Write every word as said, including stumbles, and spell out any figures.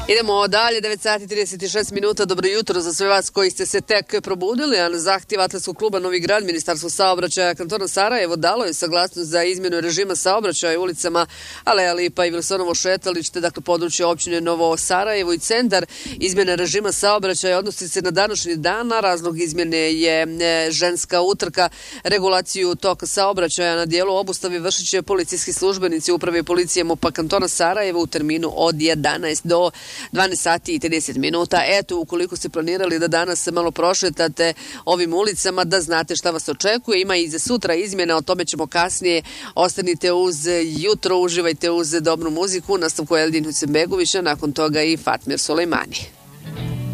Idemo dalje, devet sati i trideset šest minuta. Dobro jutro za sve vas koji ste se tek probudili, a na zahtjev Atletskog kluba Novi Grad, Ministarstvo saobraćaja kantona Sarajevo dalo je saglasnost za izmjenu režima saobraćaja ulicama Aleja Lipa i Vilsonovo šetalište, dakle područje općine Novo Sarajevo i centar. Izmjena režima saobraćaja odnosi se na današnji dan, a razlog izmjene je ženska utrka. Regulaciju toka saobraćaja na dijelu obustavi vršit će policijski službenici uprave policije MUP-a kantona Sarajevo u terminu od jedanaest do dvanaest sati i trideset minuta. Eto, ukoliko ste planirali da danas malo prošetate ovim ulicama, da znate šta vas očekuje. Ima i za sutra izmjena, o tome ćemo kasnije. Ostanite uz jutro, uživajte uz dobru muziku. Nastavku Eldin Husenbegovića, nakon toga i Fatmir Sulejmani.